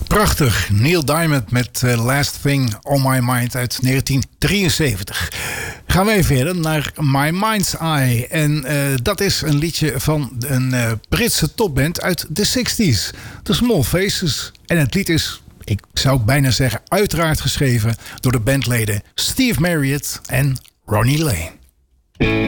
Prachtig. Neil Diamond met Last Thing on My Mind uit 1973. Gaan wij verder naar My Mind's Eye. En dat is een liedje van een Britse topband uit de 60s. The Small Faces. En het lied is, ik zou bijna zeggen, uiteraard geschreven door de bandleden Steve Marriott en Ronnie Lane.